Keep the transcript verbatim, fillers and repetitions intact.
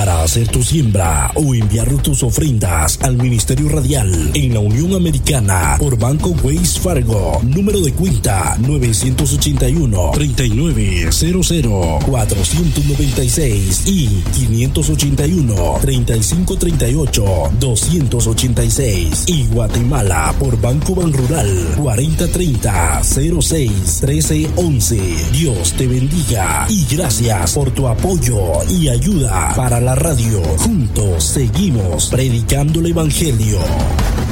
para hacer tu siembra o enviar tus ofrendas al Ministerio Radial en la Unión Americana por Banco Wells Fargo. Número de cuenta nueve ocho uno, tres nueve cero cero, cuatro nueve seis y cinco ocho uno, tres cinco tres ocho, dos ocho seis. Y Guatemala por Banco Banrural cuarenta treinta, cero seis, trece once. Dios te bendiga y gracias por tu apoyo y ayuda para la radio. Juntos seguimos predicando el Evangelio.